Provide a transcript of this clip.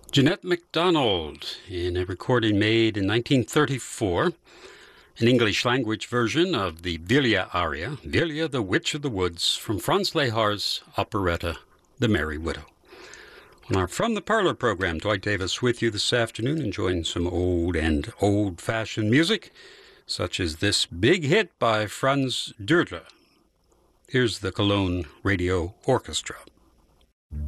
Jeanette MacDonald in a recording made in 1934, an English-language version of the Vilja aria, Vilja the Witch of the Woods, from Franz Lehar's operetta, The Merry Widow. On our From the Parlor program, Dwight Davis with you this afternoon, enjoying some old and old-fashioned music, such as this big hit by Franz Dörtler. Here's the Cologne Radio Orchestra.